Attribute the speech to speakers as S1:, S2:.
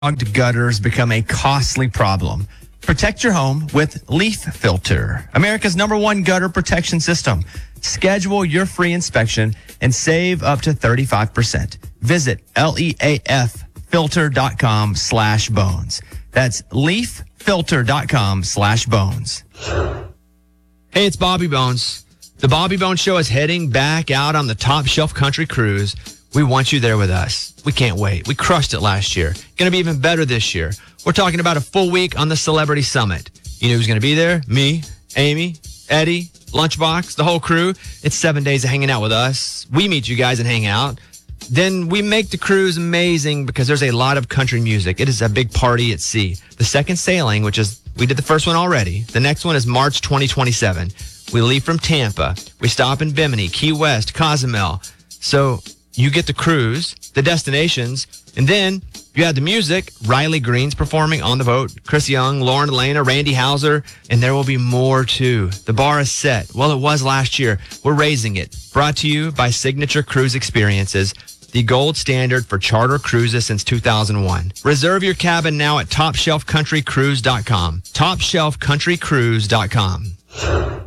S1: Clogged gutters become a costly problem. Protect your home with Leaf Filter, America's #1 gutter protection system. Schedule your free inspection and save up to 35%. Visit leaffilter.com/bones. That's leaffilter.com/bones. Hey, it's Bobby Bones. The Bobby Bones Show is heading back out on the Top Shelf Country Cruise. We want you there with us. We can't wait. We crushed it last year. Going to be even better this year. We're talking about a full week on the Celebrity Summit. You know who's going to be there? Me, Amy, Eddie, Lunchbox, the whole crew. It's 7 days of hanging out with us. We meet you guys and hang out. Then we make the cruise amazing because there's a lot of country music. It is a big party at sea. The second sailing, we did the first one already. The next one is March 2027. We leave from Tampa. We stop in Bimini, Key West, Cozumel. So you get the cruise, the destinations, and then you have the music. Riley Green's performing on the boat. Chris Young, Lauren Elena, Randy Hauser, and there will be more too. The bar is set. Well, it was last year. We're raising it. Brought to you by Signature Cruise Experiences, the gold standard for charter cruises since 2001. Reserve your cabin now at TopShelfCountryCruise.com. TopShelfCountryCruise.com.